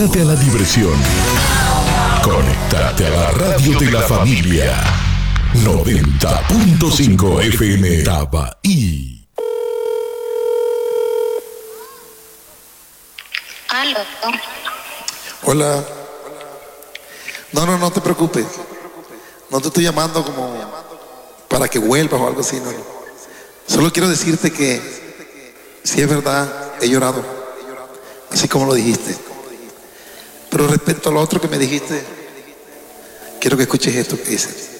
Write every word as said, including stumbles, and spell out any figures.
Conéctate a la diversión. Conéctate a la radio de la familia. noventa punto cinco F M Tabaí. Aló. Hola. No, no, no te preocupes. No te estoy llamando como para que vuelvas o algo así, no. Solo quiero decirte que si es verdad, he llorado, así como lo dijiste. Pero respecto a lo otro que me dijiste, quiero que escuches esto que dice.